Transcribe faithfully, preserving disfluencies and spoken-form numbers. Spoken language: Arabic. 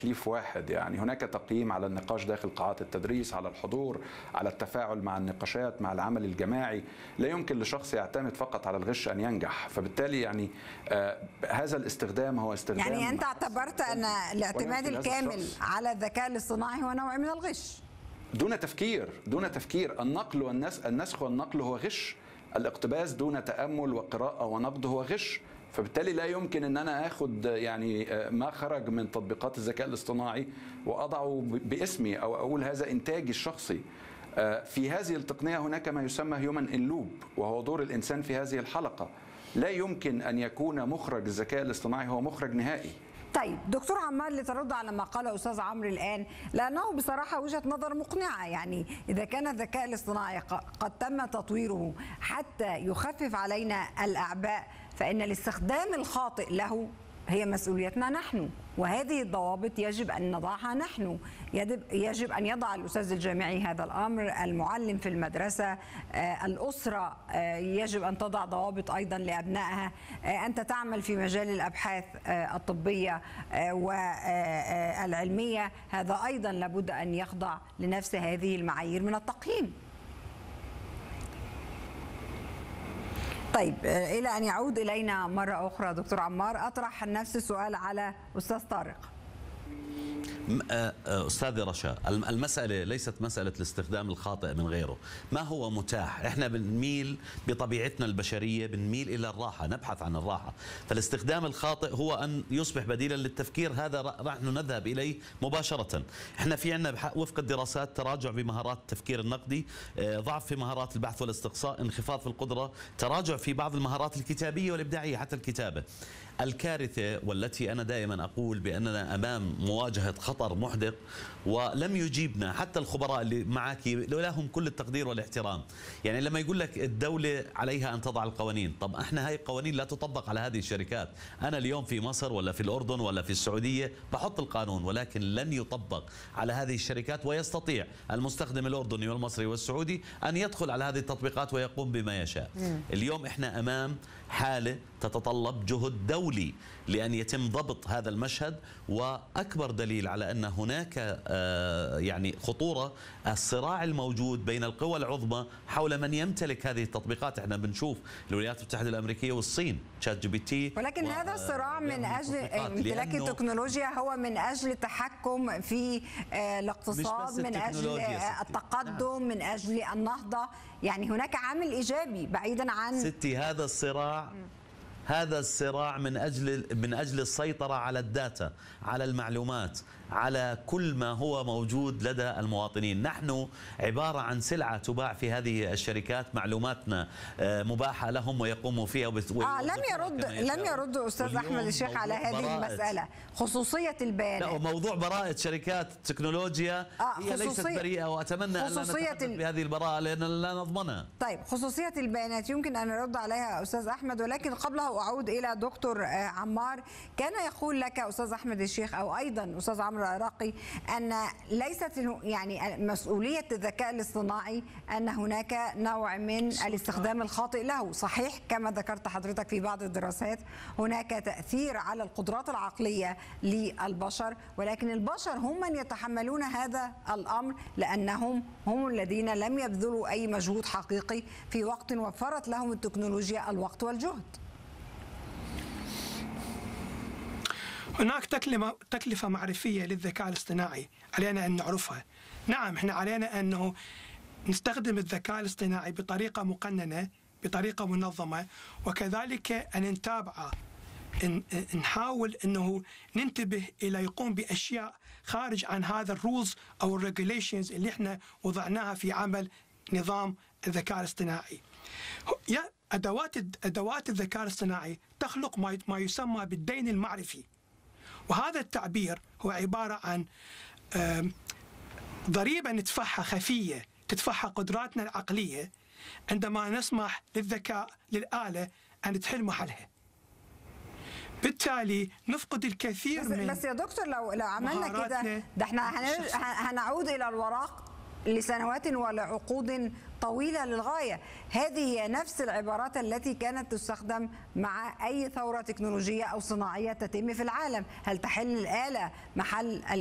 تكليف واحد. يعني هناك تقييم على النقاش داخل قاعات التدريس، على الحضور، على التفاعل مع النقاشات، مع العمل الجماعي. لا يمكن لشخص يعتمد فقط على الغش أن ينجح. فبالتالي يعني آه هذا الاستخدام هو استخدام، يعني أنت اعتبرت أن الاعتماد الكامل على الذكاء الاصطناعي هو نوع من الغش دون تفكير. دون تفكير. النقل والنسخ النسخ والنقل هو غش. الاقتباس دون تأمل وقراءة ونقد هو غش. فبالتالي لا يمكن ان انا اخد يعني ما خرج من تطبيقات الذكاء الاصطناعي واضعه باسمي او اقول هذا انتاجي الشخصي. في هذه التقنية هناك ما يسمى هيومن ان لوب، وهو دور الانسان في هذه الحلقة. لا يمكن ان يكون مخرج الذكاء الاصطناعي هو مخرج نهائي. طيب دكتور عمار، لترد على ما قاله أستاذ عمرو الآن، لأنه بصراحة وجهة نظر مقنعة. يعني إذا كان الذكاء الاصطناعي قد تم تطويره حتى يخفف علينا الأعباء، فإن الاستخدام الخاطئ له هي مسؤوليتنا نحن، وهذه الضوابط يجب أن نضعها نحن. يجب أن يضع الأستاذ الجامعي هذا الأمر، المعلم في المدرسة، الأسرة يجب أن تضع ضوابط أيضا لأبنائها. أنت تعمل في مجال الأبحاث الطبية والعلمية، هذا أيضا لابد أن يخضع لنفس هذه المعايير من التقييم. طيب إلى أن يعود إلينا مرة أخرى دكتور عمار، أطرح نفس السؤال على أستاذ طارق. أستاذ رشا، المسألة ليست مسألة الاستخدام الخاطئ من غيره. ما هو متاح؟ إحنا بنميل بطبيعتنا البشرية بنميل إلى الراحة، نبحث عن الراحة. فالاستخدام الخاطئ هو أن يصبح بديلا للتفكير، هذا نحن نذهب إليه مباشرة. إحنا في عندنا وفق الدراسات تراجع بمهارات التفكير النقدي، ضعف في مهارات البحث والاستقصاء، انخفاض في القدرة، تراجع في بعض المهارات الكتابية والإبداعية حتى الكتابة. الكارثة والتي أنا دائما أقول بأننا أمام مواجهة خطر محدق، ولم يجيبنا حتى الخبراء اللي معك لهم كل التقدير والاحترام. يعني لما يقول لك الدولة عليها أن تضع القوانين، طب احنا هاي القوانين لا تطبق على هذه الشركات. أنا اليوم في مصر ولا في الأردن ولا في السعودية بحط القانون، ولكن لن يطبق على هذه الشركات، ويستطيع المستخدم الأردني والمصري والسعودي أن يدخل على هذه التطبيقات ويقوم بما يشاء. اليوم احنا أمام حالة تتطلب جهد دولي لأن يتم ضبط هذا المشهد، وأكبر دليل على أن هناك يعني خطورة الصراع الموجود بين القوى العظمى حول من يمتلك هذه التطبيقات. احنا بنشوف الولايات المتحدة الأمريكية والصين شات جي بي تي، ولكن هذا الصراع من أجل امتلاك التكنولوجيا هو من أجل التحكم في الاقتصاد، من أجل التقدم، من أجل النهضة. يعني هناك عامل إيجابي بعيدا عن ستي هذا الصراع. هذا الصراع من أجل من أجل السيطرة على الداتا، على المعلومات، على كل ما هو موجود لدى المواطنين. نحن عبارة عن سلعة تباع في هذه الشركات، معلوماتنا مباحة لهم ويقوموا فيها. آه لم يرد لم يرد أستاذ أحمد الشيخ على هذه المسألة، خصوصية البيانات. لا، موضوع براءة شركات التكنولوجيا آه هي ليست بريئة، وأتمنى أن لا نتحدث بهذه البراءة لأن لا نضمنها. طيب خصوصية البيانات يمكن أن نرد عليها أستاذ أحمد، ولكن قبلها أعود إلى دكتور عمار. كان يقول لك أستاذ أحمد الشيخ أو أيضا أستاذ عمرو العراقي أن ليست يعني مسؤولية الذكاء الاصطناعي أن هناك نوع من الاستخدام الخاطئ له. صحيح كما ذكرت حضرتك في بعض الدراسات هناك تأثير على القدرات العقلية للبشر، ولكن البشر هم من يتحملون هذا الأمر لأنهم هم الذين لم يبذلوا أي مجهود حقيقي في وقت وفرت لهم التكنولوجيا الوقت والجهد. هناك تكلفة تكلفة معرفية للذكاء الاصطناعي علينا أن نعرفها. نعم، احنا علينا أنه نستخدم الذكاء الاصطناعي بطريقة مقننة، بطريقة منظمة، وكذلك أن نتابعه، إن نحاول أنه ننتبه إلى يقوم بأشياء خارج عن هذا الرولز أو الريجوليشنز اللي احنا وضعناها في عمل نظام الذكاء الاصطناعي. أدوات أدوات الذكاء الاصطناعي تخلق ما يسمى بالدين المعرفي، وهذا التعبير هو عبارة عن ضريبة ندفعها خفية تدفعها قدراتنا العقلية عندما نسمح للذكاء للآلة أن تحل محلها. بالتالي نفقد الكثير بس من بس يا دكتور لو لو عملنا كده، ده احنا هنعود إلى الوراء لسنوات ولعقود طويلة للغاية. هذه هي نفس العبارات التي كانت تستخدم مع أي ثورة تكنولوجية أو صناعية تتم في العالم. هل تحل الآلة محل